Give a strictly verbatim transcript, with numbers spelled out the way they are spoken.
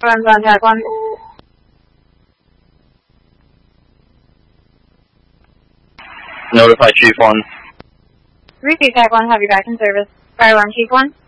Runs on Tag one. Notify Chief one. Repeat Tag one, have you back in service. Fire alarm Chief one.